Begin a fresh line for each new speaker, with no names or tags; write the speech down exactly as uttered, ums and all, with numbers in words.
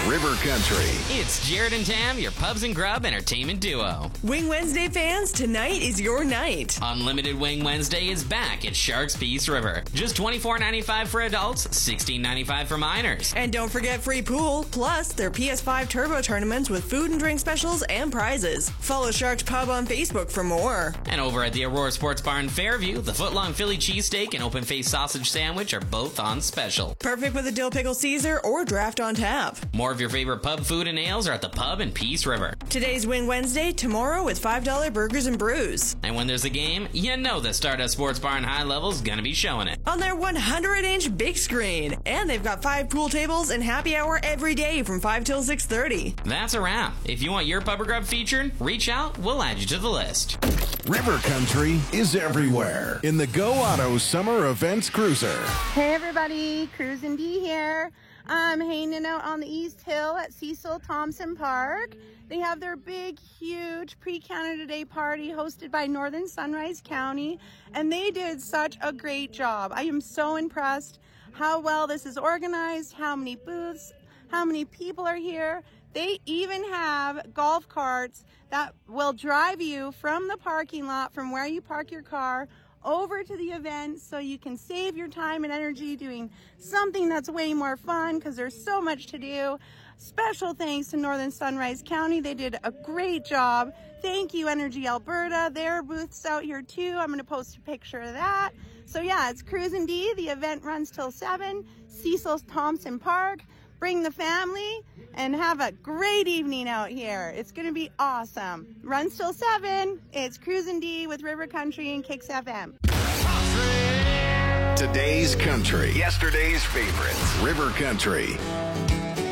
River Country.
It's Jared and Tam, your Pubs and Grub entertainment duo.
Wing Wednesday fans, tonight is your night.
Unlimited Wing Wednesday is back at Sharks Peace River. Just twenty-four ninety-five for adults, sixteen ninety-five for minors.
And don't forget free pool, plus their P S five Turbo tournaments with food and drink specials and prizes. Follow Sharks Pub on Facebook for more.
And over at the Aurora Sports Bar in Fairview, the footlong Philly cheesesteak and open-faced sausage sandwich are both on special.
Perfect with a dill pickle Caesar or draft on tap.
More of your favorite pub food and ales are at the pub in Peace River.
Today's Wing Wednesday, tomorrow with five dollar burgers and brews.
And when there's a game, you know the Stardust Sports Bar in High Level's gonna be showing it.
On their one hundred inch big screen. And they've got five pool tables and happy hour every day from five till six thirty.
That's a wrap. If you want your pub or grub featured, reach out, we'll add you to the list.
River Country is everywhere in the Go Auto Summer Events Cruiser.
Hey everybody, Cruisin' D here. I'm hanging out on the East Hill at Cecil Thompson Park. They have their big, huge pre-Canada Day party hosted by Northern Sunrise County, and they did such a great job. I am so impressed how well this is organized, how many booths, how many people are here. They even have golf carts that will drive you from the parking lot, from where you park your car, over to the event, so you can save your time and energy doing something that's way more fun, because there's so much to do. Special thanks to Northern Sunrise County. They did a great job. Thank you, Energy Alberta. Their booth's out here too. I'm going to post a picture of that. So yeah, it's Cruisin' D. The event runs till seven. Cecil Thompson Park. Bring the family and have a great evening out here. It's going to be awesome. Runs till seven. It's Cruisin' D with River Country and Kicks F M.
Today's country, yesterday's favorites. River Country.